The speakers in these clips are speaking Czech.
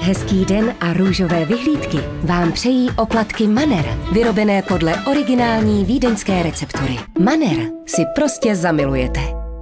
Hezký den a růžové vyhlídky vám přejí oplatky Manner, vyrobené podle originální vídeňské receptury. Manner si prostě zamilujete.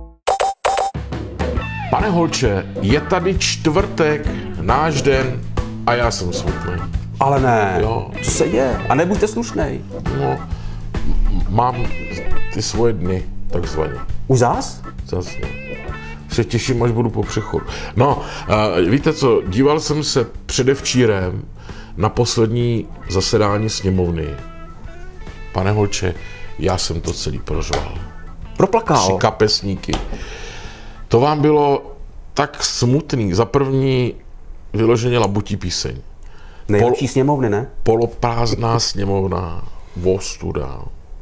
Pane Holče, je tady čtvrtek, náš den a já jsem smutný. Ale ne, Jo. co se děje? A nebuďte slušnej. No, mám ty svoje dny, takzvaně. Už zás? Zase. Se těším, až budu po přechodu. No, víte co, díval jsem se předevčírem na poslední zasedání sněmovny. Pane Holče, já jsem to celý prožval. Proplakal. 3 kapesníky. To vám bylo tak smutný. Za první vyloženě labutí píseň. Nejlepší sněmovny, ne? Poloprázdná sněmovna, ostuda.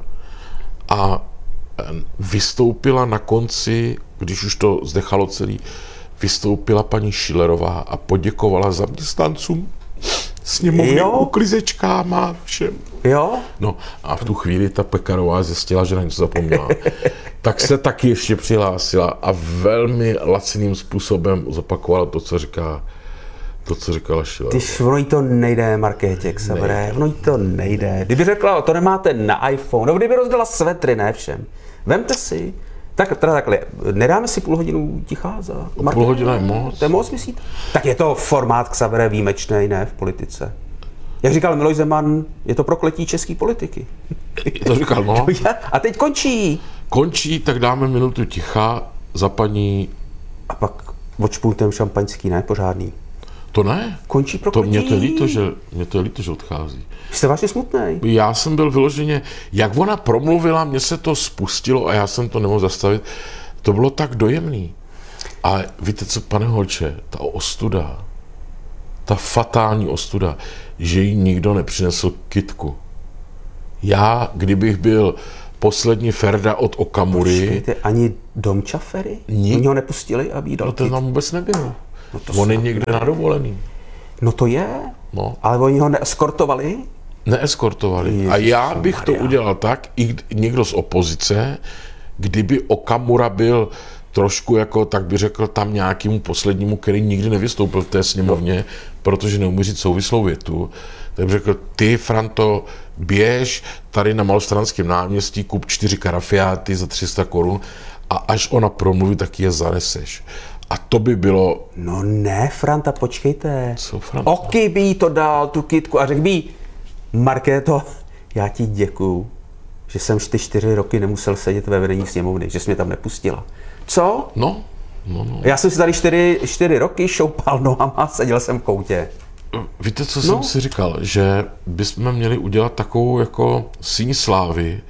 A vystoupila na konci, když už to zdechalo celý, vystoupila paní Schillerová a poděkovala zaměstnancům sněmovny, uklizečkám všem. Jo? No a v tu chvíli ta Pekarová zjistila, že na něco zapomněla. Tak se taky ještě přihlásila a velmi laciným způsobem zopakovala to, co říkala Schillerová. Tyž, ono jí to nejde, Markétě, Xavere, ono jí to nejde. Kdyby řekla, to nemáte na iPhone, nebo kdyby rozdala svetry, ne všem. Vemte si, takhle, nedáme si půl hodinu ticha za Markétě? Půl hodina je moc. To je moc, myslíte? Tak je to formát, Xavere, výjimečný, ne, v politice. Jak říkal Miloš Zeman, je to prokletí české politiky. To říkal, no. A teď končí. Končí, tak dáme minutu ticha za paní... A pak odšpultem šampaňský, ne, pořádný. To ne. Končí To prokletí. mě to je líto, že odchází. Jste vážně smutnej. Já jsem byl vyloženě, jak ona promluvila, mně se to spustilo a já jsem to nemohl zastavit. To bylo tak dojemný. Ale víte co, pane Holče, ta ostuda, ta fatální ostuda, že jí nikdo nepřinesl kytku. Já, kdybych byl poslední Ferda od Okamury... Počkejte, ani Domčafery? Oni ho nepustili, aby jí dal No to kytku? tam vůbec nebyl. No to On je snad někde na dovolený. No to je, No. ale oni ho neeskortovali? Neeskortovali. A já bych to udělal tak, i někdo z opozice, kdyby Okamura byl trošku jako, tak by řekl tam nějakému poslednímu, který nikdy nevystoupil v té sněmovně, protože neumí říct souvislou větu, tak by řekl, ty, Franto, běž tady na Malostranském náměstí, kup 4 karafiáty za 300 korun a až ona promluví, tak je zaneseš. A to by bylo... No ne, Franta, počkejte. Co, Franta? Oky by jí to dal, tu kytku, a řekl by jí, Markéto, já ti děkuju, že jsem ty 4 roky nemusel sedět ve vedení sněmovny, že jsi mě tam nepustila. Co? No. Já jsem si tady 4 roky šoupal nohama a seděl jsem v koutě. Víte, co jsem si říkal? Že bychom měli udělat takovou jako síň slávy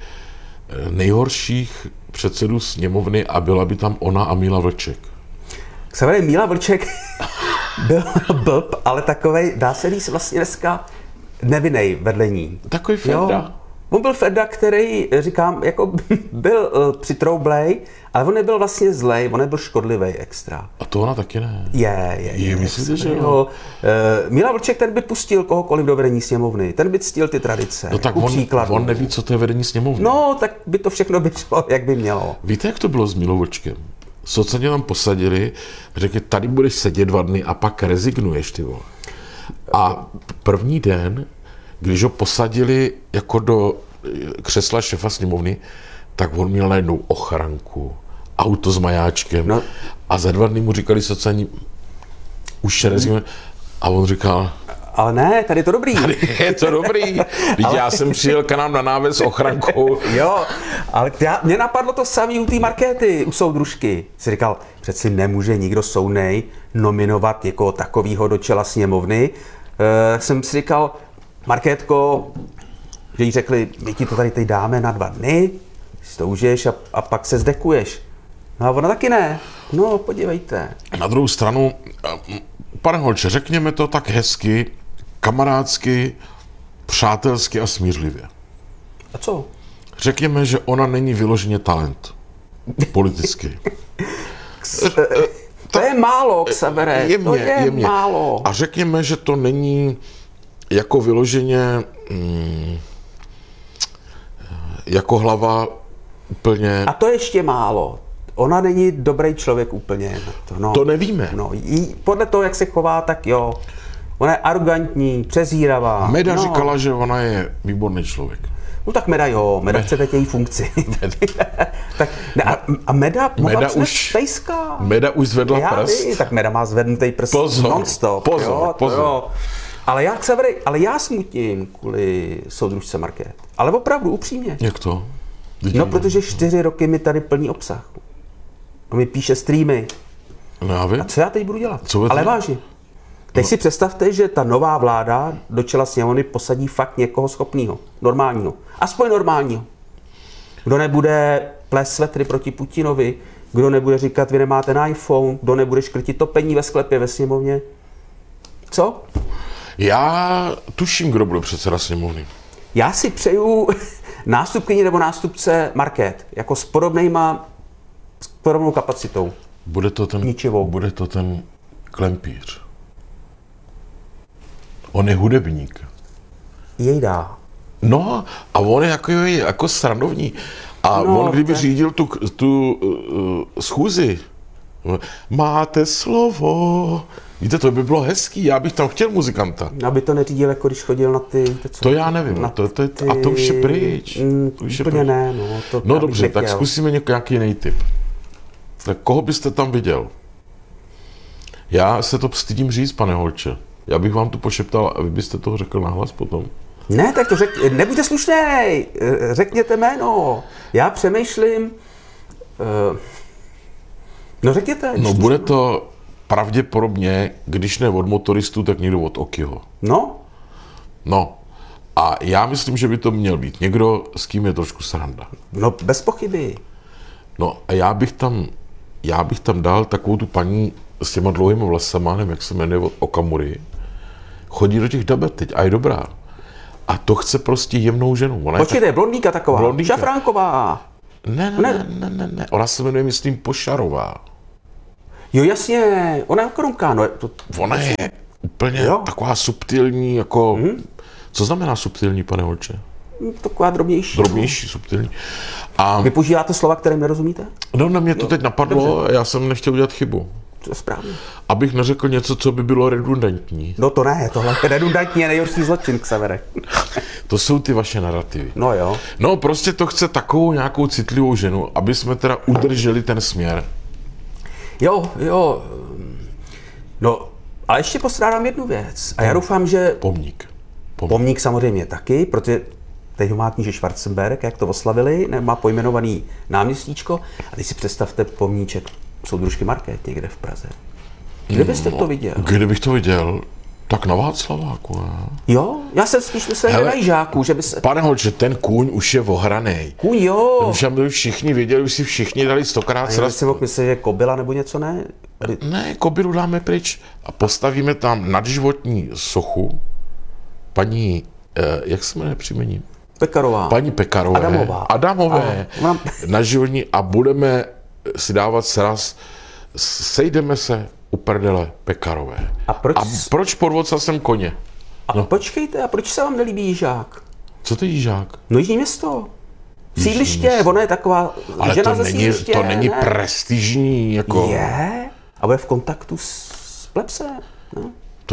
nejhorších předsedů sněmovny a byla by tam ona a Míla Vlček. Xaver, Míla Vlček byl blb, ale takovej, dá se říct vlastně dneska nevinnej vedle ní. Takový Ferda. Jo. On byl Ferda, který, říkám, jako byl přitroublej, ale on nebyl vlastně zlej, on nebyl škodlivý extra. A to ona taky ne. Je. Myslíte, že jo? Míla Vlček, ten by pustil kohokoliv do vedení sněmovny, ten by ctil ty tradice. No tak on neví, co to je vedení sněmovny. No, tak by to všechno vyšlo, jak by mělo. Víte, jak to bylo s Mílou Vlčkem? Sociálně tam posadili, řekli, tady budeš sedět 2 dny a pak rezignuješ, ty vole. A první den, když ho posadili jako do křesla šefa sněmovny, tak on měl najednou ochranku, auto s majáčkem. No. A za 2 dny mu říkali sociální, už rezignuje. A on říkal, Ale ne, tady je to dobrý. je to dobrý. Ale... Já jsem přijel k nám na náves s ochrankou. Jo, ale mě napadlo to samý u té Markéty, u soudružky. Jsi říkal, přeci nemůže nikdo soudnej nominovat někoho takového do čela sněmovny. Jsem si říkal, Markétko, že jí řekli, my ti to tady teď dáme na 2 dny, si to užiješ a pak se zdekuješ. No a ona taky ne. No, podívejte. Na druhou stranu, pane Holče, řekněme to tak hezky, kamarádsky, přátelsky a smířlivě. A co? Řekněme, že ona není vyloženě talent. Politicky. To je málo, Xavere. To je málo. A řekněme, že to není jako vyloženě jako hlava úplně... A to ještě málo. Ona není dobrý člověk úplně. To nevíme. No, podle toho, jak se chová, tak jo. Ona je arrogantní, přezíravá. Meda říkala, že ona je výborný člověk. No tak Meda jo, Meda chce teď její funkci. Tak, ne, a Meda mohla přinést pejska. Meda už zvedla prst. Tak Meda má zvednutý prst non-stop. Pozor. Jo. Ale já smutím kvůli soudružce Markéty. Ale opravdu, upřímně. Jak to? No, protože 4 roky mi tady plní obsah. On mi píše streamy. No, já vím. A co já teď budu dělat? Co ale vážně. Teď si představte, že ta nová vláda do čela sněmovny posadí fakt někoho schopného, normálního. Aspoň normálního. Kdo nebude plést svetry proti Putinovi, kdo nebude říkat, vy nemáte na iPhone, kdo nebude škrtit topení ve sklepě ve sněmovně. Co? Já tuším, kdo bude předseda sněmovny. Já si přeju nástupkyni nebo nástupce Markét, jako s podobnou kapacitou. Bude to ten Klempíř. On je hudebník. Jejda. No a on je jako srandovní. A no, on kdyby řídil tu schůzi, máte slovo. Víte, to by bylo hezký, já bych tam chtěl muzikanta. Aby to neřídil, jako když chodil na ty... To já nevím, a to už je pryč. Úplně ne, no. No dobře, tak zkusíme nějaký jiný typ. Tak koho byste tam viděl? Já se to stydím říct, pane Holče. Já bych vám to pošeptal a vy byste toho řekl nahlas potom. Ne, tak to nebuďte slušnej, řekněte jméno. Já přemýšlím, no řekněte. No bude to pravděpodobně, když ne od motoristů, tak někdo od Okiho. No. A já myslím, že by to měl být někdo, s kým je trošku sranda. No bez pochyby. No a já bych tam dal takovou tu paní s těma dlouhými vlasama, nevím, jak se jmenuje, od Okamury. Chodí do těch dabet teď a je dobrá. A to chce prostě jemnou ženu. Počkejte, blondýka taková. Blondýka. Šafránková. Ne. Ona se jmenuje, myslím, Pošarová. Jo, jasně, ona je korunka. No, Ona je úplně taková subtilní, jako... Co znamená subtilní, pane Holče? Taková drobnější. Drobnější, subtilní. A... Vy používáte slova, které nerozumíte? No, na mě to teď napadlo, dobře. Já jsem nechtěl udělat chybu. To je správně. Abych neřekl něco, co by bylo redundantní. No to ne, tohle redundantní je nejhorší zločin, Xavere. To jsou ty vaše narrativy. No jo. No prostě to chce takovou nějakou citlivou ženu, aby jsme teda udrželi ten směr. Jo. No, ale ještě postrádám jednu věc. A já doufám, že... Pomník samozřejmě taky, protože teď ho má kníže Schwarzenberg, jak to oslavili, má pojmenovaný náměstíčko. A teď si představte pomníček soudružky Markét někde v Praze. Kde byste to viděl? Kdybych to viděl, tak na Václaváku, ne? Jo, já jsem spíš myslel, že na Jižáku, že by se... Pane Holče, ten kůň už je ohranej. Kůň, jo. Ten už by všichni věděli, už si všichni dali 100krát sraz. Já si mohl myslet, že kobyla nebo něco, ne? Ne, kobylu dáme pryč a postavíme tam nadživotní sochu paní, jak se jmenuje příjmení? Pekarová. Paní Pekarové. Adamové. Na životní a budeme si dávat sraz, sejdeme se u prdele Pekarové. A proč podvodca jsem koně? No počkejte, a proč se vám nelíbí Jižák? Co to je Jižák? No Jižní město. Sídliště, ona je taková ale žena ze sídliště. To není prestižní, jako... Je, a bude v kontaktu s plebsem, no.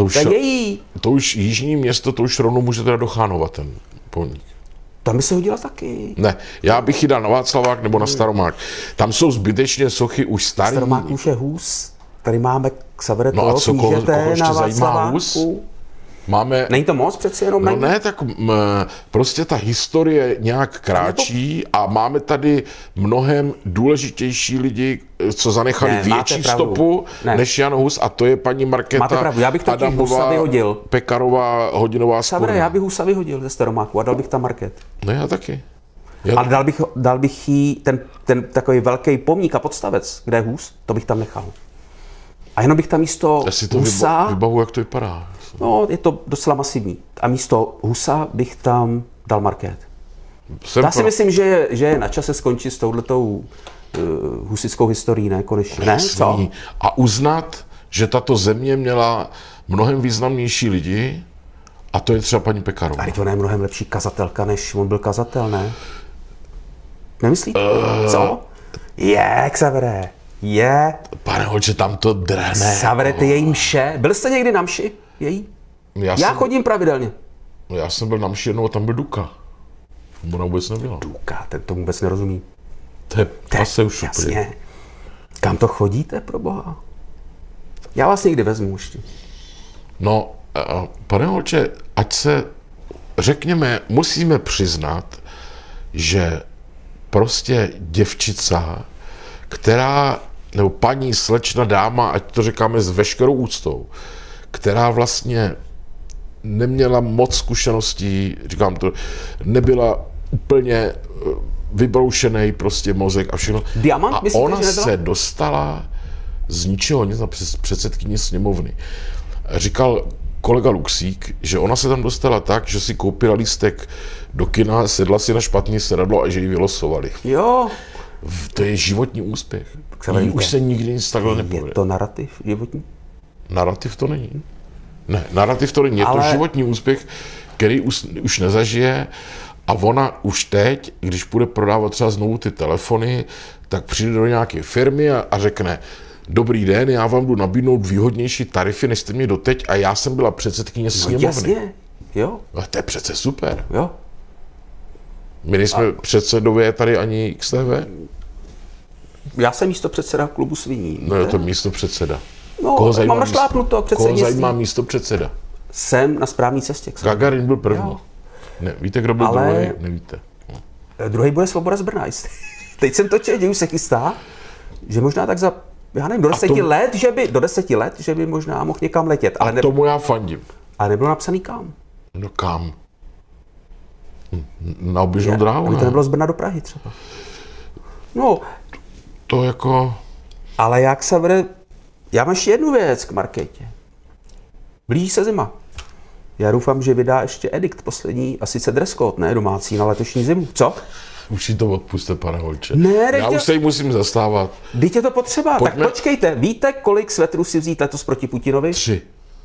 To už Jižní město, to už rovnou může teda dochánovat ten pomník. Tam by se hodila taky. Ne, já bych ji dal na Václavák nebo na Staromák. Tam jsou zbytečně sochy už starý. Staromák už je hůz. Tady máme Xavere no toho knížete na Václaváku. Máme... Není to moc přeci jenom? No ne, tak prostě ta historie nějak kráčí a máme tady mnohem důležitější lidi, co zanechali větší stopu než Jan Hus a to je paní Markéta Adamová, Pekarová, Hodinová Spurná. Já bych Husa vyhodil ze Staromáku a dal bych tam Market. No já taky. Ale dal bych jí ten takový velký pomník a podstavec, kde je Hus, to bych tam nechal. A jenom bych tam místo Husa... vybavu, jak to vypadá. No, je to docela masivní. A místo Husa bych tam dal Markét. Já si myslím, že je na čase skončit s touhletou husitskou historií, ne? Konečně. Ne? Co? A uznat, že tato země měla mnohem významnější lidi a to je třeba paní Pekarová. Ale to je mnohem lepší kazatelka, než on byl kazatel, ne? Nemyslíte? Co? Je, Xavere. Je. Pane Holče, tam to drhne. Xavere, ty její mše. Byl jste někdy na mši? Její? Já chodím pravidelně. Já jsem byl na mši jednou a tam byl Duka. Ona vůbec nebyla. Duka, ten to vůbec nerozumí. To jease už úplně. Jasně. Kam to chodíte, pro boha? Já vás někdy vezmu ještě. No, pane Holče, ať se, řekněme, musíme přiznat, že prostě děvčica, která, nebo paní, slečna, dáma, ať to říkáme s veškerou úctou, která vlastně neměla moc zkušeností, říkám to, nebyla úplně vybroušený prostě mozek a všechno. Diamant, a myslíte, ona že nebyla? se dostala z ničeho nic na předsedkyni sněmovny. Říkal kolega Luxík, že ona se tam dostala tak, že si koupila lístek do kina, sedla si na špatný sedadlo a že ji vylosovali. Jo. To je životní úspěch. ale Jí víte, už se nikdy nic takhle Je nepovede. to narrativ životní? Narrativ to není. Ne, narrativ to není. Je to Ale- životní úspěch, který už nezažije a ona už teď, když bude prodávat třeba znovu ty telefony, tak přijde do nějaké firmy a řekne: dobrý den, já vám jdu nabídnout výhodnější tarify, než jste mě doteď a já jsem byla předsedkyně No sněmovny. jasně. Jo, A to je přece super. jo. My nejsme předsedové tady ani XTV. Já jsem místo předseda klubu sviní. No je to místo předseda. No, mám našlápnuto Koho předsednictví. zajímá místo předseda? Jsem na správné cestě. Gagarin byl první. Jo. Ne, víte, kdo byl Ale- druhý? Nevíte. Druhý bude Svoboda z Brna. Teď jsem točil, že už se chystá, že možná tak za, já nevím, do 10 let, že by možná mohl někam letět. Ale, Tomu já fandím. ale nebylo napsaný kam. No kam? Na oběžnou dráhu, Aby to ne? nebylo z Brna do Prahy třeba. No, To jako... ale jak se vede... Já mám ještě jednu věc k Markétě. Blíží se zima. Já doufám, že vydá ještě edikt poslední, a sice dress code, ne domácí, na letošní zimu. Co? Už si to odpuste, pane Holče. Ne, já nechtěl- už se jí musím zastávat. Vždyť je to potřeba. Pojďme. Tak počkejte, víte, kolik svetrů si vzít letos proti Putinovi? 3.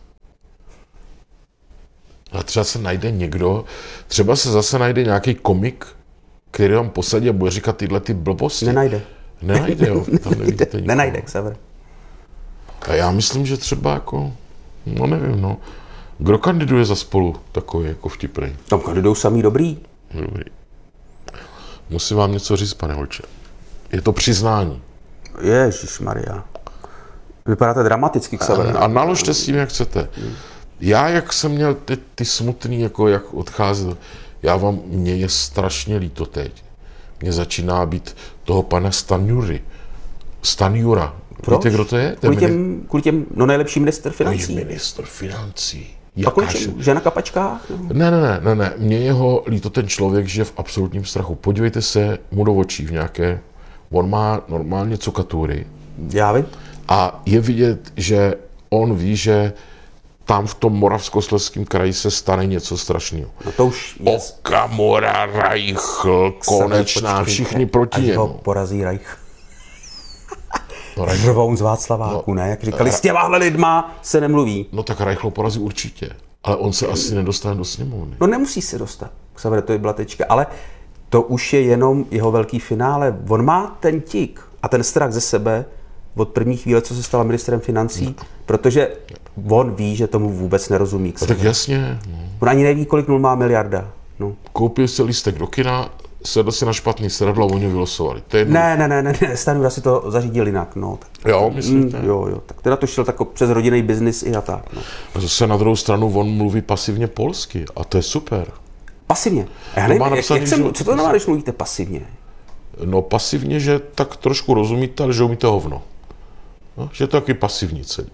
A třeba se najde někdo, třeba se zase najde nějaký komik, který vám posadí a bude říkat tyhle ty blbosti. Nenajde. Nenajde, jo. Tam nevidíte nikoho. Nenajde, Xaver. A já myslím, že třeba jako, no nevím, no. Kdo kandiduje za Spolu takový jako vtipnej? Tam kandidují samý dobrý. Dobrý. Musím vám něco říct, pane Holče. Je to přiznání. Ježišmarja. Vypadáte dramaticky, Xaver. A naložte s tím, jak chcete. Já, jak jsem měl ty smutný, jako jak odcházet, mě je strašně líto teď. Mně začíná být toho pana Stanjura. Proč? Víte, kdo to je? Kvůli těm, no nejlepší minister financí. Ministr financí. A kvůli Jakáž... čemu? Že na kapačkách? Ne. Mně jeho líto ten člověk, že je v absolutním strachu. Podívejte se mu do očí v nějaké... On má normálně cukatury. Já vím. A je vidět, že on ví, že tam v tom Moravskoslezském kraji se stane něco strašného. No to už je. Okamura, Reichl, Konečná, Počkejte, všichni proti až ho němu. porazí Reich. No, Reichl, Řvou z Václaváku, ne? Jak říkali, s těmahle lidma se nemluví. no tak Reichl porazí určitě, ale on se asi nedostane do sněmovny. No nemusí se dostat. Xaver, to je byla tečka. Ale to už je jenom jeho velký finále. On má ten tik a ten strach ze sebe od první chvíle, co se stala ministrem financí, protože on ví, že tomu vůbec nerozumí. No tak jasně, no. On ani neví, kolik nul má miliarda. No. Koupil si lístek do kina, sedl si na špatný sedadlo a oni vylosovali. To je jedno. Ne, Stanjura si to zařídil jinak. No. Tak, Jo, myslíte? jo. Tak teda to šel tako přes rodinný biznis i a tak. No. A zase na druhou stranu on mluví pasivně polsky a to je super. Pasivně. A já To má nevím, napsaný co život. to znamená, když mluvíte pasivně? No pasivně, že tak trošku rozumíte, ale že umíte hovno. No, že je to taky pasivní celý.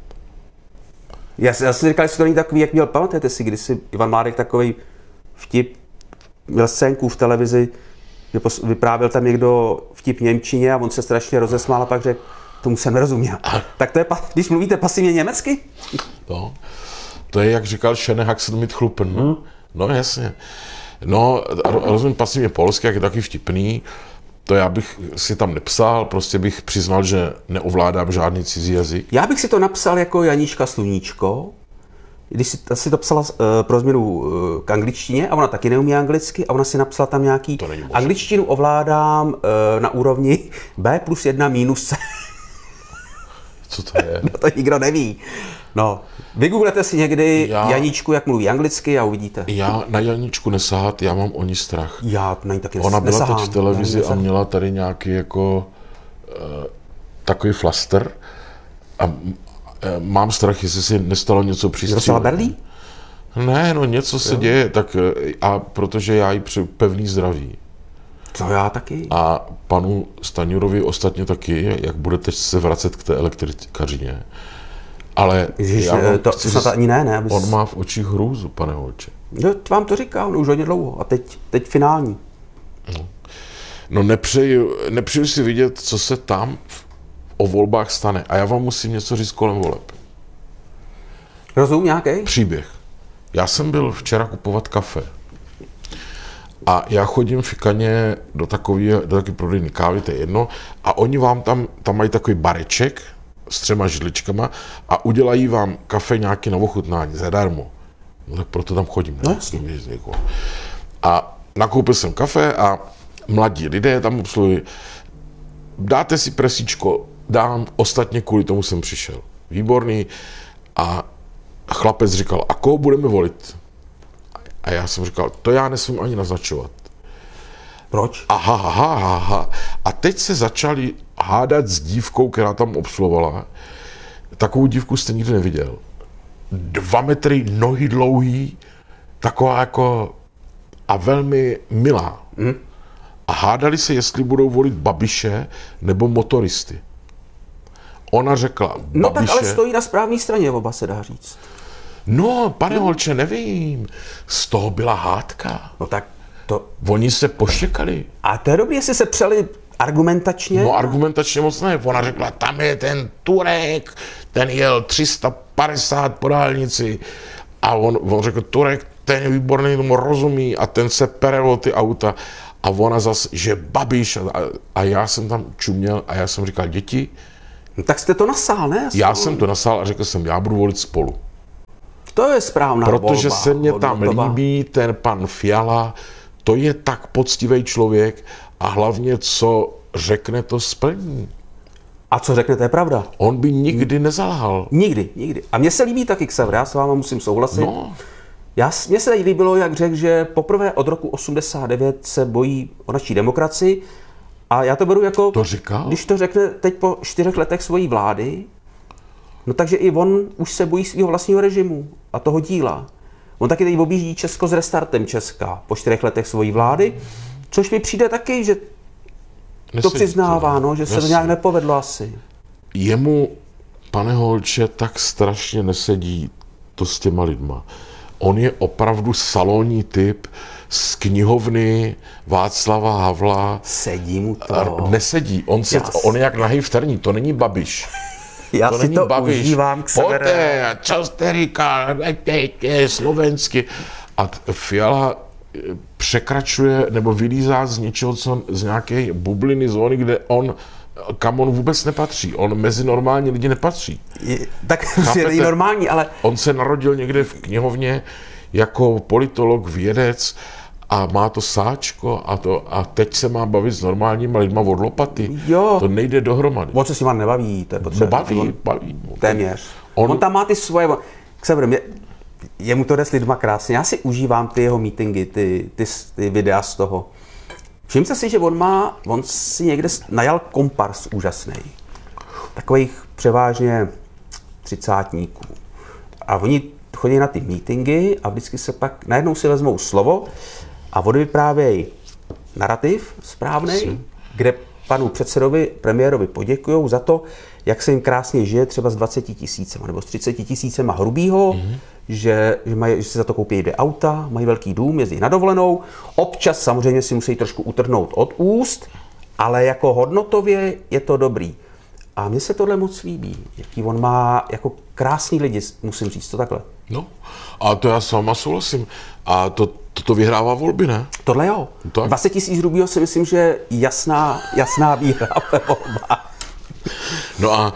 Já jsem říkal, že to není takový, jak měl, pamatujete si, když si Ivan Mládek takovej vtip, měl scénku v televizi, že vyprávěl tam někdo vtip v němčině a on se strašně rozesmál a pak řekl, tomu jsem nerozuměl. Tak to je, když mluvíte pasivně německy? No, to je, jak říkal Schönehaxen mit Chlupen. No jasně. No, rozumím pasivně polsky, jak je taky vtipný. To já bych si tam nepsal, prostě bych přiznal, že neovládám žádný cizí jazyk. Já bych si to napsal jako Janíčka Sluníčko, když si to psala pro změnu k angličtině a ona taky neumí anglicky a ona si napsala tam nějaký To není možné. angličtinu ovládám na úrovni B+1 minus C. Co to je? To nikdo neví. No, vygooglete si někdy Já- Janíčku, jak mluví anglicky a uvidíte. Já na Janičku nesahat, já mám o ní strach. Já na ní taky Ona byla nesahám. teď v televizi Já a nesahám. měla tady nějaký jako takový flaster a mám strach, jestli si nestalo něco Dostala přistřihu. berlí? Ne, no něco se děje, tak a protože já jí přeju pevný zdraví. To já taky. A panu Staňurovi ostatně taky, jak budete se vracet k té elektrikařině. Ale Ježiš, já vám to chci snad říct, ani ne, abys... on má v očích hrůzu, pane Holče. Jo, vám to říká, on už hodně dlouho. A teď finální. No nepřeju si vidět, co se tam o volbách stane. A já vám musím něco říct kolem voleb. Rozum nějaký? Příběh. Já jsem byl včera kupovat kafe. A já chodím fikaně do takové prodejny kávy, to je jedno, a oni vám tam mají takový bareček s 3 židličkama a udělají vám kafe nějaký na ochutnání zadarmo. No tak proto tam chodím. Ne? No jasně. A nakoupil jsem kafe a mladí lidé tam obsluhují. Dáte si presíčko, dám, ostatně kvůli tomu jsem přišel. Výborný. A chlapec říkal, a koho budeme volit? A já jsem říkal, to já nesmím ani naznačovat. Proč? Aha. A teď se začali hádat s dívkou, která tam obsluhovala. Takovou dívku jste nikdy neviděl. 2 metry, nohy dlouhý, taková jako a velmi milá. A hádali se, jestli budou volit Babiše nebo motoristy. Ona řekla No Babiše. tak ale stojí na správné straně, oba se dá říct. No, pane Holče, nevím. Z toho byla hádka. No tak to... Oni se poštěkali. A to je dobrý, jestli se přeli argumentačně. No argumentačně moc ne. Ona řekla, tam je ten Turek, ten jel 350 po dálnici. A on řekl, Turek, ten je výborný, tomu rozumí a ten se pere o ty auta. A ona zas, že Babiš. A já jsem tam čuměl a já jsem říkal, děti, No, tak jste to nasál, ne? já jsem to nasál a řekl jsem, já budu volit Spolu. To je správná Protože volba, se mně tam hodnotová. líbí ten pan Fiala, to je tak poctivý člověk a hlavně, co řekne, to splní. A co řeknete, je pravda. On by nikdy nezalhal. Nikdy. A mně se líbí taky Xaver, já s váma musím souhlasit. No, Mně se líbilo, jak řekl, že poprvé od roku 89 se bojí o naší demokracii. A já to beru jako, To říkal? když to řekne teď po 4 letech svojí vlády, no takže i on už se bojí svého vlastního režimu a toho díla. On taky teď objíždí Česko s restartem Česka po 4 letech svojí vlády, což mi přijde taky, že to nesedí přiznává, no, že se to Jasně. nějak nepovedlo asi. Jemu, pane Holče, tak strašně nesedí to s těma lidma. On je opravdu salonní typ z knihovny Václava Havla. Sedí mu to. Nesedí. Jasně. On je jak nahý vterní, to není Babiš. Já To si není to Babiš. užívám, Xavere. Poté, co jste říkal, slovensky. A Fiala překračuje nebo vylízá z něčeho, co z nějaké bubliny zóny, kam on vůbec nepatří. On mezi normální lidi nepatří. Tak Chápete? je není normální, ale On se narodil někde v knihovně jako politolog, vědec a má to sáčko a teď se má bavit s normálníma lidma od lopaty. Jo. To nejde dohromady. on se s nima nebaví, to je No potřeba. baví. Téměř. On tam má ty svoje... Xaver, jemu to jde s lidma krásně. Já si užívám ty jeho meetingy, ty videa z toho. Všimte si, že on si někde najal kompars úžasný. Takových převážně 30. A oni chodí na ty meetingy a vždycky se pak najednou si vezmou slovo a odvyprávějí narrativ správnej, kde panu předsedovi, premiérovi poděkujou za to, jak se jim krásně žije třeba s 20 000 nebo s 30 000 hrubýho, že si za to koupí 2 auta, mají velký dům, jezdí na dovolenou. Občas samozřejmě si musí trošku utrhnout od úst, ale jako hodnotově je to dobrý. A mně se tohle moc líbí, jaký on má jako krásný lidi, musím říct to takhle. No, a to já s váma souhlasím. A to vyhrává volby, ne? Tohle jo. Tak. 20 000 hrubýho si myslím, že je jasná výhra ve volbách. No a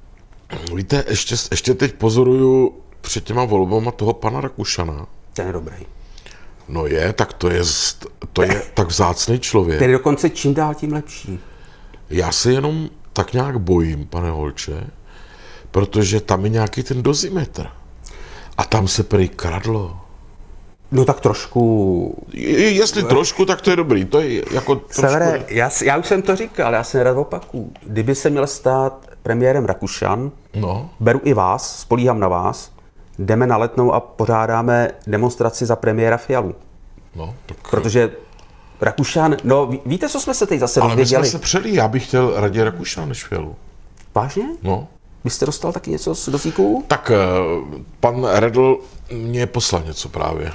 víte, ještě teď pozoruju před těma volbama toho pana Rakušana. Ten je dobrý. No tak to je tak vzácný člověk. Ten je dokonce čím dál tím lepší. Já se jenom tak nějak bojím, pane Holče, protože tam je nějaký ten dozimetr. A tam se prý kradlo. No tak trošku... Jestli trošku, tak to je dobrý. To je jako trošku... Severe, já už jsem to říkal, já se nerad opakuju. Kdyby se měl stát premiérem Rakušan, No. beru i vás, spolíhám na vás, jdeme na Letnou a pořádáme demonstraci za premiéra Fialu. No, tak... Protože Rakušan, no víte, co jsme se teď zase Ale my jsme dozvěděli? se přeli, já bych chtěl raději Rakušana než Fialu. Vážně? No. Vy jste dostal taky něco z dozíků? Tak pan Redl mě poslal něco právě.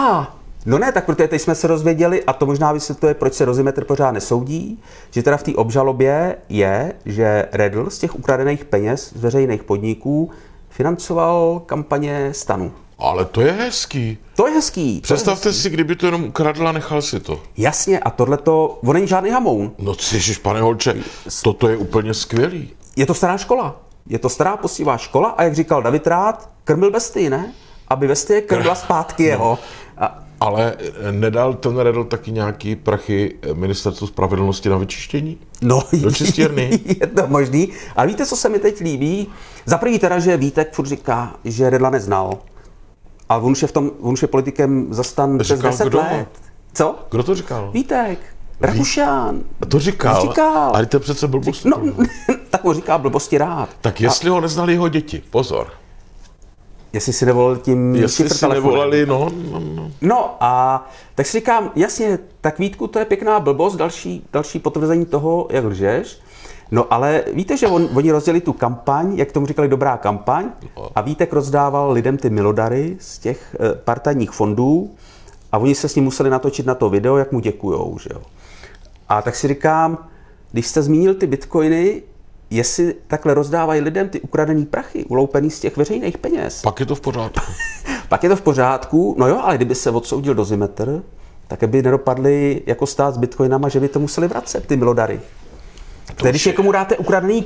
No ne, tak protože teď jsme se dozvěděli, a to možná vysvětluje, proč se Dozimetr pořád nesoudí, že teda v té obžalobě je, že Redl z těch ukradených peněz z veřejných podniků financoval kampaně STANu. Ale to je hezký. To je hezký. Představte si, kdyby to jenom ukradl a nechal si to. Jasně, a tohleto, on není žádný hamoun. No ježiš, pane holče, toto je úplně skvělý. Je to stará škola. Je to stará poctivá škola a jak říkal David Rád, krmil besty, ne? Aby bestie krmila zpátky jeho. Ale nedal ten Redl taky nějaký prachy ministerstvu spravedlnosti na vyčištění? No, Do čistírny? je to možný. Ale víte, co se mi teď líbí? Za první teda, že Vítek furt říká, že Redla neznal. Ale on už je politikem za STAN přes Říkal 10 kdo? let. Co? Kdo to říkal? Vítek. Rakušan. To říkal. Říkal. Ale to je přece blbost. No, tak on říká blbosti rád. Tak jestli ho neznali jeho děti, pozor. Jestli si nevolil tím Jestli šifr si telefonem. nevolali, no. No a tak si říkám, jasně, tak Vítku, to je pěkná blbost, další potvrzení toho, jak lžeš. No ale víte, že oni rozdělili tu kampaň, jak tomu říkali dobrá kampaň, a Vítek rozdával lidem ty milodary z těch partajních fondů a oni se s ním museli natočit na to video, jak mu děkujou, že jo. A tak si říkám, když jste zmínil ty bitcoiny, jestli takhle rozdávají lidem ty ukradený prachy, uloupený z těch veřejných peněz, Pak je to v pořádku. pak je to v pořádku, no jo, ale kdyby se odsoudil Dozimetr, tak by nedopadli jako stát s bitcoinama, že by to museli vracet, ty milodary. Tedy když někomu dáte ukradený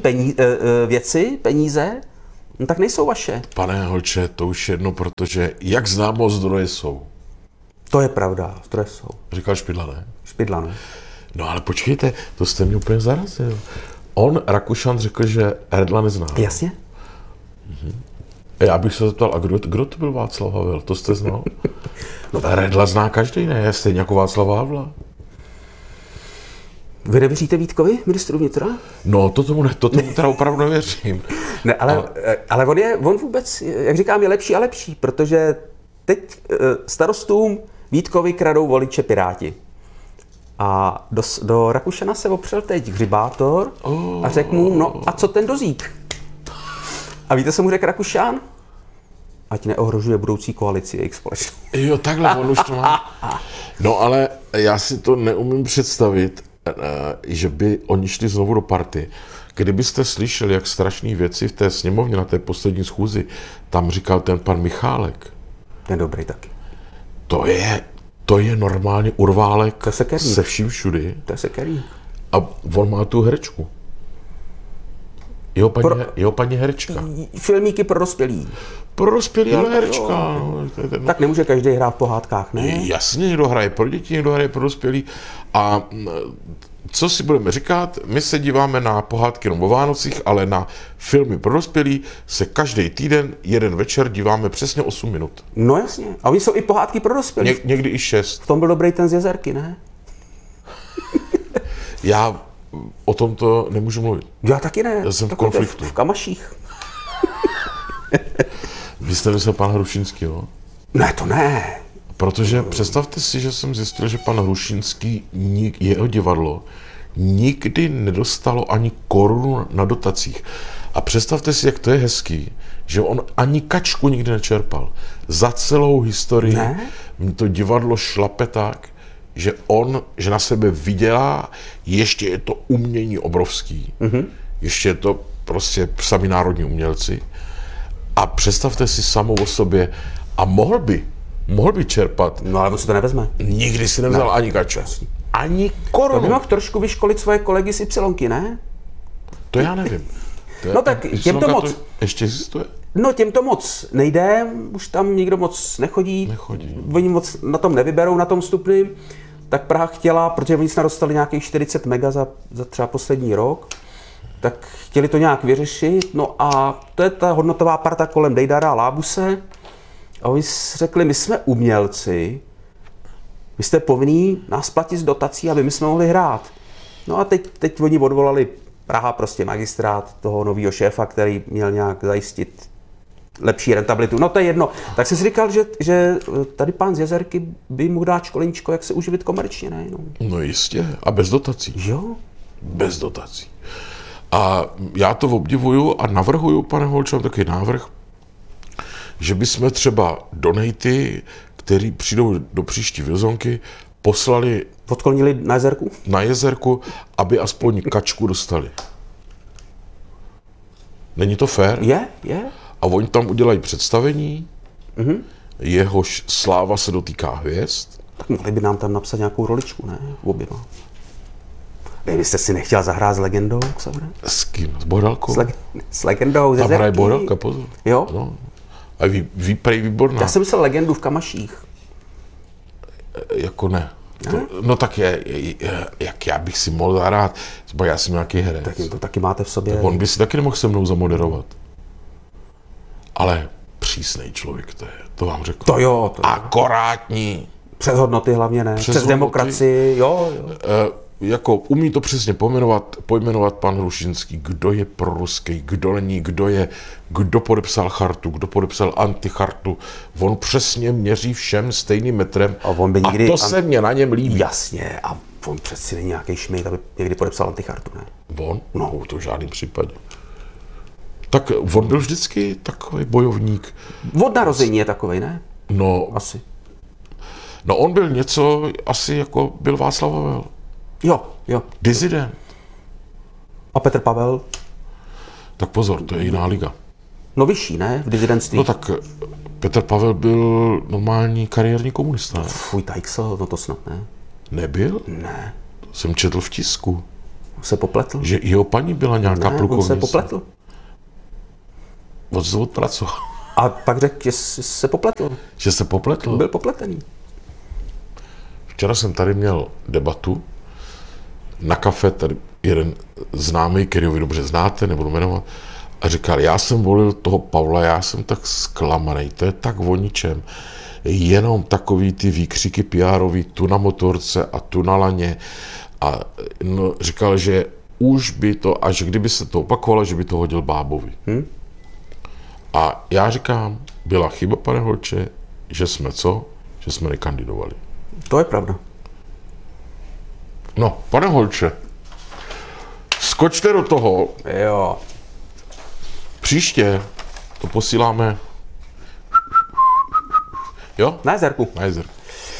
peníze, no tak nejsou vaše. Pane holče, to už jedno, protože jak známo, zdroje jsou. To je pravda, zdroje jsou. Říkal Špidla, ne? Špidla, ne? No ale počkejte, to jste mě úplně zarazil. On, Rakušan, řekl, že Redla nezná. Jasně. Já bych se zeptal, a kdo to byl Václav Havel? To jste znal? No, Redla zná každý, ne? Stejně jako Václav Havla. Vy nevěříte Vítkovi, ministru vnitra? No, to tomu teda opravdu nevěřím. Ne, ale on vůbec, jak říkám, je lepší a lepší, protože teď starostům Vítkovi kradou voliče Piráti. A do Rakušana se opřel teď hřibátor a řekl mu, no a co ten Dozík? A víte, co mu řekl Rakušan? Ať neohrožuje budoucí koalici jejich společnost. Jo, takhle, on už to má. No ale já si to neumím představit, že by oni šli znovu do party. Kdybyste slyšeli, jak strašné věci v té sněmovně na té poslední schůzi, tam říkal ten pan Michálek. Ten dobrý taky. To je normálně urválek To je sekerník. se vším všudy. To je sekerník. A on má tu herečku. Jeho paní herečka. Filmíky pro dospělí. Pro dospělý, ale Jo. herečka. No, Tak nemůže každý hrát v pohádkách, ne? jasně, někdo hraje pro děti, někdo hraje pro dospělí. A co si budeme říkat, my se díváme na pohádky jenom o Vánocích, ale na filmy pro dospělí se každý týden, jeden večer díváme přesně 8 minut. No jasně. A oni jsou i pohádky pro dospělí. Někdy i 6. V tom byl dobrý ten z Jezerky, ne? Já o tomto nemůžu mluvit. Já taky ne. Já jsem v Takový to konfliktu. V Kamaších. Vy jste myslel pana Hrušinského? Ne, to ne. Protože představte si, že jsem zjistil, že pan Hrušinský, jeho divadlo, nikdy nedostalo ani korunu na dotacích. A představte si, jak to je hezký, že on ani kačku nikdy nečerpal. Za celou historii to divadlo šlape tak, že na sebe vydělá, ještě je to umění obrovský. Ještě je to prostě sami národní umělci. A představte si samou o sobě, a mohl by čerpat. No ale on si to nevezme. Nikdy si nevzal ani kaču. Ani To by korunu. mohl trošku vyškolit svoje kolegy z Ypsilonky, ne? To já nevím. No tak těmto moc. Ještě existuje? No těmto moc nejde, už tam nikdo moc nechodí. Oni moc na tom nevyberou, na tom vstupným. Tak Praha chtěla, protože oni snad dostali nějakých 40 mega za třeba poslední rok. tak chtěli to nějak vyřešit, no a to je ta hodnotová parta kolem Dejdara a Lábuse. A oni řekli, my jsme umělci, vy jste povinní nás platit z dotací, aby my jsme mohli hrát. No a teď oni odvolali Praha, prostě magistrát toho nového šéfa, který měl nějak zajistit lepší rentabilitu. No to je jedno. Tak jsem si říkal, že tady pán z Jezerky by mu dát školeníčko, jak se uživit komerčně, ne? No jistě. A bez dotací. Jo? Bez dotací. A já to obdivuju a navrhuju, pane Holče, mám takový návrh, že bychom třeba donaty, který přijdou do příští Vilzonky, poslali Odklonili na Jezerku? na Jezerku, aby aspoň kačku dostali. Není to fér? Je. A oni tam udělají představení, jehož sláva se dotýká hvězd. Tak mohli by nám tam napsat nějakou roličku, ne? Oběma. Vy jste si nechtěl zahrát s legendou, Xavre? S kým? S Bohdalkou? S legendou ze Tam hraje Zerky. Bohdalka, pozor. Jo? No. A prej výborná. Já jsem myslel legendu v Kamaších. Jako ne. No tak jak já bych si mohl zahrát, třeba já jsem nějaký herec. Tak to taky máte v sobě. On by si taky nemohl se mnou zamoderovat. Ale přísnej člověk to vám řekl. To jo. Akorátní. Přes hodnoty hlavně ne. Přes hodnoty. demokracii, jo. Jako umí to přesně pojmenovat pan Hrušinský, kdo je proruský, kdo není, kdo podepsal chartu, kdo podepsal antichartu. On přesně měří všem stejným metrem A on by nikdy- a to se mě na něm líbí. Jasně, a on přeci není nějaký šmejt, aby někdy podepsal antichartu, ne? On? No, to v žádném případě. Tak on byl vždycky takový bojovník. Od narození je takovej, ne? No, Asi. no on byl něco, asi jako byl Václav Havel. Jo. Disident. A Petr Pavel? Tak pozor, to je jiná liga. No vyšší, ne? V dizidentství. No tak Petr Pavel byl normální kariérní komunista. Ne? Fuj, Tajksel, no to snad ne. Nebyl? Ne. Jsem četl v tisku, Se popletl? že jeho paní byla nějaká Ne, on plukovnice. se popletl. On se odpracoval. A pak řekl, že se popletl. Že se popletl. Byl popletený. Včera jsem tady měl debatu na kafe, tady jeden známý, který vy dobře znáte, nebudu jmenovat, a říkal, já jsem volil toho Pavla, já jsem tak zklamaný, to je tak o ničem. Jenom takový ty výkřiky PR-ový, tu na motorce a tu na laně. A no, říkal, že už by to, až kdyby se to opakovalo, že by to hodil Bábovi. A já říkám, byla chyba, pane Holče, že jsme co? Že jsme nekandidovali. To je pravda. No, pane Holče, skočte do toho. Jo. Příště to posíláme. Jo? Na Jezerku. Na Jezerku.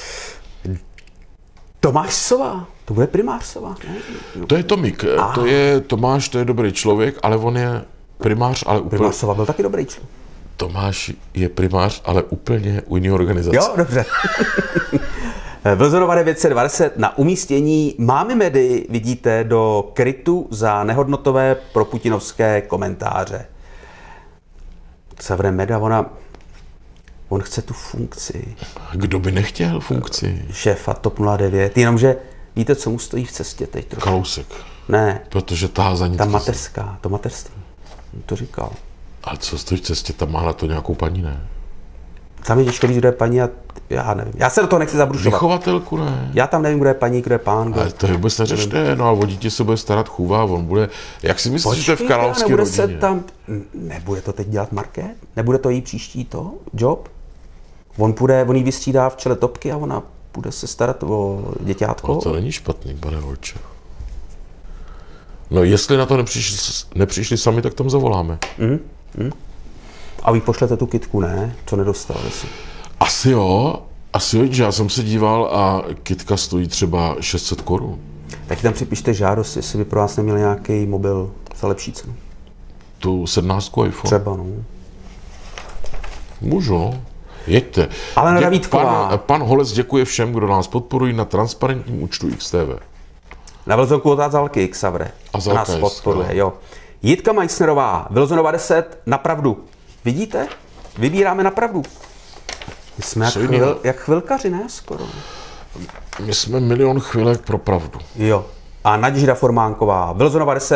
Tomáš Sova. To bude primář Sova, ne? To je Tomík. To je Tomáš, to je dobrý člověk, ale on je primář, ale úplně... Primář Sova byl taky dobrý člověk. Tomáš je primář, ale úplně u jiné organizace. Jo, dobře. Vlzonova 920 na umístění Mámy Medy vidíte do krytu za nehodnotové proputinovské komentáře. Xavre Meda, on chce tu funkci Kdo by nechtěl funkci? šéfa TOP 09, jenomže víte, co mu stojí v cestě teď? Trochu? Kalousek. Ne, Protože tahá za nic. ta mateřská, to mateřství. On to říkal. Ale co stojí v cestě, tam má na to nějakou paní, ne? Tam je těžko říct, kdo je paní a já nevím. Já se do toho nechci zabrušovat. Vychovatelku, ne? Já tam nevím, kdo je paní, kdo je pán. Kdo... Ale to vůbec neřešte, no a o dítě se bude starat chůva, on bude, jak si myslíš, že to je v Počkejte, královské nebude rodině? se tam, nebude to teď dělat Market? Nebude to jí příští job? On jí vystřídá v čele topky a ona bude se starat o děťátko? No to není špatný, pane Holče. No jestli na to nepřišli sami, tak tam zavoláme. A vy pošlete tu kytku, ne? Co nedostal si. Asi jo, že já jsem se díval a kytka stojí třeba 600 korun. Tak tam připište žádost, jestli by pro vás neměl nějaký mobil za lepší cenu. Tu 17 iPhone. Třeba, no. Můžu, no. Jeďte. Ale na Vítková. Pan Holec děkuje všem, kdo nás podporují na transparentním účtu XTV. Na Vlzonku od Zalky, Xavre. A Zalka nás je podporuje, skvělá. jo. Jitka Meissnerová, Vlzonova 10, na pravdu. Vidíte? Vybíráme na pravdu. My jsme Co jiného? jak chvilkaři, ne? Skoro. My jsme milion chvilek pro pravdu. Jo. A Naděžda Formánková, Vlzonova 10,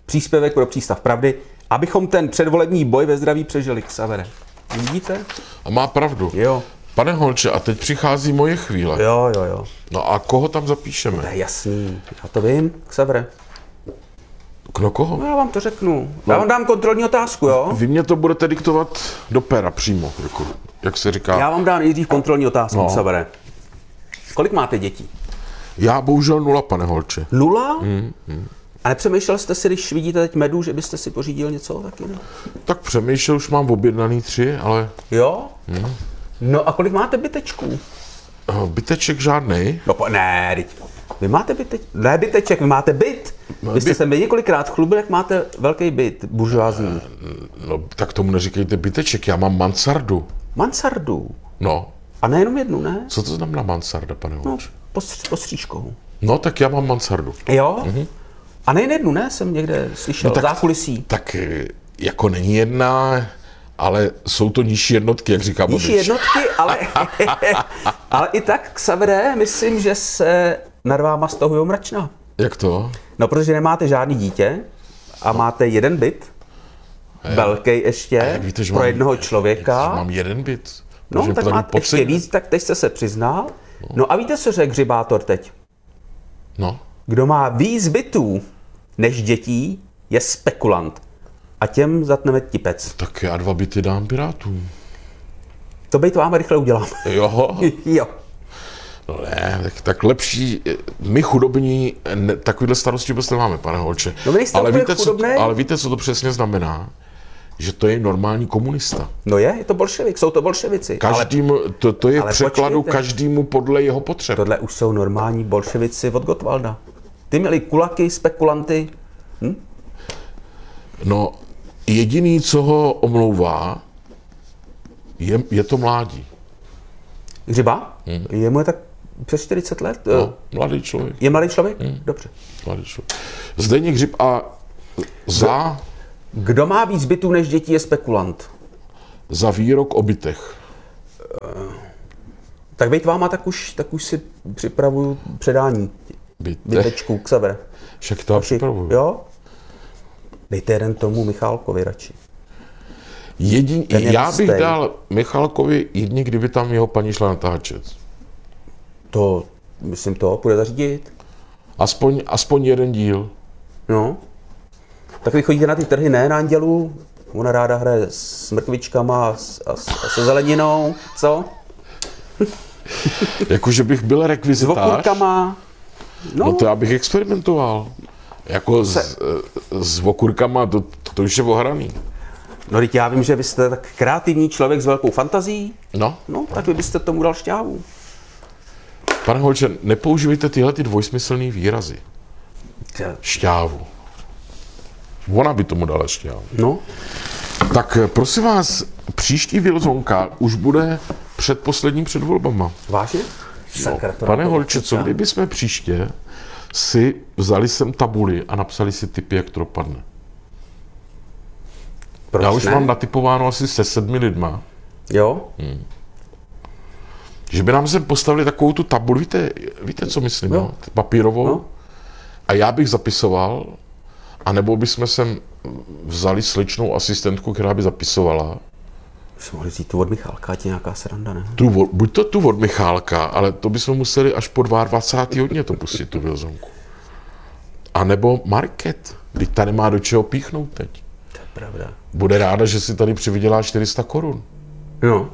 příspěvek pro Přístav pravdy, abychom ten předvolební boj ve zdraví přežili, Xavere. Vidíte? A má pravdu. Jo. Pane Holče, a teď přichází moje chvíle. Jo. No a koho tam To zapíšeme? je jasný. Já to vím, Xavere. No koho? No, já vám to řeknu. Já vám dám kontrolní otázku, jo? Vy mě to budete diktovat do pera přímo, jako, jak se říká. Já vám dám nejdřív kontrolní otázku, No. Xavere. Kolik máte dětí? Já bohužel 0, pane Holče. 0? A nepřemýšlel jste si, když vidíte teď medu, že byste si pořídil něco taky, ne? Tak přemýšlel, už mám objednaný 3, ale Jo? No a kolik máte bytečků? byteček žádnej. No ne, teď. Vy máte ne byteček, vy máte byt. Vy jste se mi několikrát chlubil, jak máte velký byt, buržoázní. No tak tomu neříkejte byteček, já mám mansardu. Mansardu. No, A nejenom jednu, ne? co to znamená mansarda, pane No, Holče? pod stříčkou. No tak já mám mansardu. Jo? A nejen jednu, ne? Jsem někde slyšel, No tak- zákulisí. Tak jako není jedna, ale jsou to nižší jednotky, jak říká Nižší Babiš. jednotky, ale i tak, Xavere, myslím, že se nad váma stahujou mračna. Jak to? No, protože nemáte žádný dítě a máte jeden byt, velký ještě, Jak víte, že pro mám, jednoho člověka. Že mám jeden byt. No, Protože tak tady máte ještě pocit- víc, tak teď jste se přiznal. No a víte, co řekl Hřibátor teď? No, Kdo má víc bytů než dětí, je spekulant. A těm zatneme tipec. tak já 2 byty dám Pirátům. To byt vám rychle udělám. Jo, Jo. no ne, tak lepší, my chudobní, takovýhle starosti vůbec nemáme, pane Holče. No vy nejste úplně chudobnej. ale víte, co to přesně znamená? Že to je normální komunista. No je to bolševik, jsou to bolševici. Ale Každému, to je v ale překladu počkejte. každému podle jeho potřeb. tohle už jsou normální bolševici od Gottwalda. Ty měli kulaky, spekulanty. No, jediný, co ho omlouvá, je to mládí. Hřiba? Jemu je tak přes 40 let? No, mladý člověk. Je mladý člověk? Dobře. Mladý člověk. Zdeněk Hřib a Kdo má víc bytů než dětí, je spekulant. za výrok o bytech. Tak bejt váma, tak už si připravuju předání Bytech. bytečků k sebe. Však to já připravuju. Jo? Dejte jeden tomu Michálkovi radši. Jedin, Ten je já bych hustej. dal Michalkovi jedně, kdyby tam jeho paní šla natáčet. To, myslím, to půjde zařídit. Aspoň jeden díl. No. Tak vy chodíte na ty trhy, ne, na Andělu? Ona ráda hraje s mrkvičkama a se zeleninou, co? Jakože bych byl S rekvizitář. okurkama. No to já bych experimentoval. Jako s okurkama, to už je ohraný. No, teď já vím, že vy jste tak kreativní člověk s velkou fantazí. No, No, tak vy byste tomu dal šťávu. pane Holče, nepoužívejte tyhle ty dvojsmyslný výrazy. Šťávu. Ona by tomu dala šťávu. No, Tak prosím vás, příští Vilzonka už bude předposlední před volbama. vážně? No, pane Holče, co kdyby jsme příště si vzali sem tabuli a napsali si tipy, jak to dopadne? Proč Já už ne? mám natypováno asi se 7 lidma, Jo? že by nám sem postavili takovou tu tabuli, víte co myslím, Jo. no? Papírovou, No. a já bych zapisoval, anebo bychom sem vzali slečnou asistentku, která by zapisovala. Jsme mohli vzít tu od Michálka, ať je nějaká sranda, ne? Buď to tu od Michálka, ale to bychom museli až po 22. hodně to pustit, tu Vilzonku. A nebo Market, když ta nemá do čeho píchnout teď. To je pravda. Bude ráda, že si tady přivydělá 400 korun. No,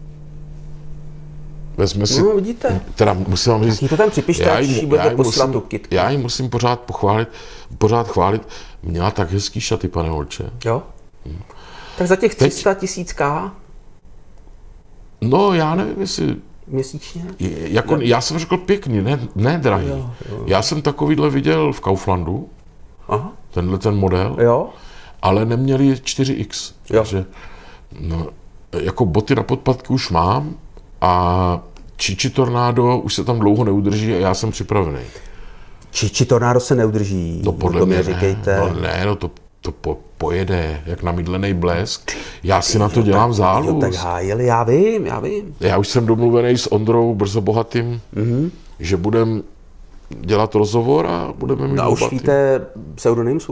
Vezme si, no vidíte. teda musím vám říct, Jí to tam připište, až jí budete posílat tu kytku. já ji musím pořád chválit. Měla tak hezký šaty, pane Holče. Jo? Tak za těch 300 000 No, já nevím, jestli, měsíčně? jako, já jsem řekl pěkný, ne drahý. Jo. Já jsem takovýhle viděl v Kauflandu, Aha, tenhle ten model, jo? ale neměli 4X. Jo. Takže, no, jako boty na podpatky už mám a Čiči Tornado už se tam dlouho neudrží a já jsem připravený. Či tornádo se neudrží, No podle to mě mi říkejte. to pojede, jak namydlený blesk. Já si na to dělám Jo, zálusk. tak hájili, já vím. Já už jsem domluvený s Ondrou Brzo Bohatým, že budeme dělat rozhovor a budeme mít No a už bohatý. víte pseudonym svůj?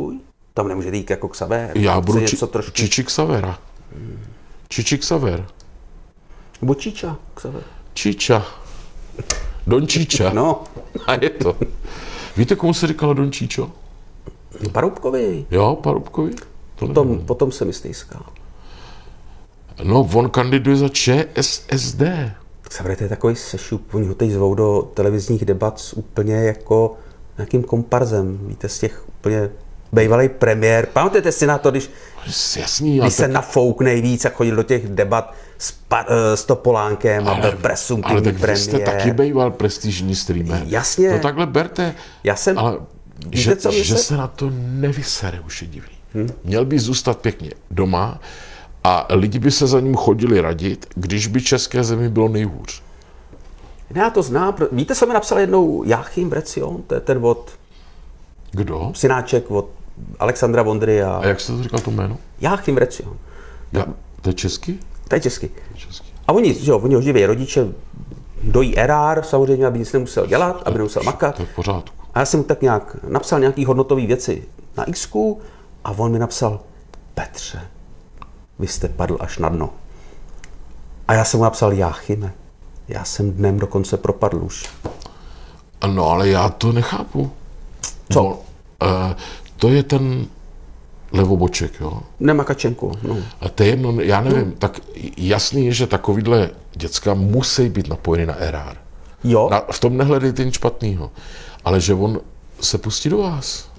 Tam nemůže jít jako Xaver. Já budu něco trošku... Čiči Xavera. Čiči Xaver. Nebo Číča Xaver. Číča. Don Číča. No. A je to. Víte, komu se říkalo Don Číčo? Paroubkovi. Jo, Paroubkovi? Potom se mi stýská. No, on kandiduje za ČSSD. Xaver, to je takový sešup, oni ho teď zvou do televizních debat s úplně jako nějakým komparzem. Víte, z těch úplně bývalý premiér. Pamatujete si na to, když se nafouk nejvíc a chodil do těch debat s Topolánkem a byl presumptivní ale tak premiér. vy jste taky býval prestižní streamer. Jasně. To takhle berte. Ale víte, že se na to nevysere, už je divný. Měl by zůstat pěkně doma a lidi by se za ním chodili radit, když by české zemi bylo nejhůř. Já to znám. Víte, co mi napsal jednou Jáchym Brecion? To je ten od... Kdo? Synáček od Alexandra Vondry a... A jak se to říká to jméno? Jáchym Brecion. To je český? To je český. A oni ho živí rodiče, dojí erár, samozřejmě, aby nic nemusel dělat, aby nemusel makat. To je v pořádku. A já jsem mu tak nějak napsal nějaký hodnotové věci na Xku a on mi napsal: Petře, vy jste padl až na dno. A já jsem mu napsal: Jáchyme, já jsem dnem dokonce propadl už. No, ale já to nechápu. Co? No, to je ten levoboček, jo? Nemakačenku, no. A to je jedno, já nevím, tak jasný je, že takovýhle děcka musí být napojeny na erár. Jo. V tom nehledejte nic špatného. Ale že on se pustí do vás.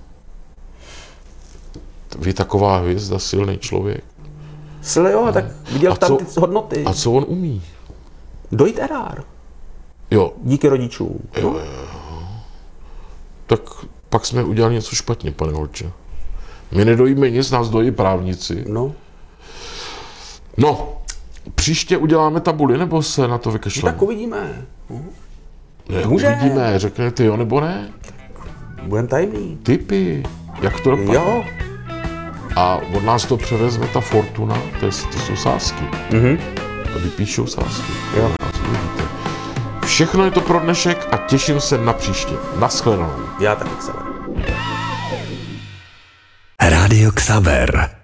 Vy taková hvězda, silný člověk. Jo, tak viděl tam ty hodnoty. A co on umí? Dojít erár. Jo. Díky rodičům. Jo. Tak pak jsme udělali něco špatně, pane Holče. My nedojíme nic, nás dojí právníci. No, příště uděláme tabuli, nebo se na to vykašleme? Tak uvidíme. Uvidíme, řeknete jo nebo ne? Budeme tajemný. Tipy, jak to dopadne. Jo. A od nás to převezme ta Fortuna, to jsou sázky. A vypíšou sázky. Jo. Všechno je to pro dnešek a těším se na příště. Naschledanou. Já taky, Xaver. Rádio Xaver.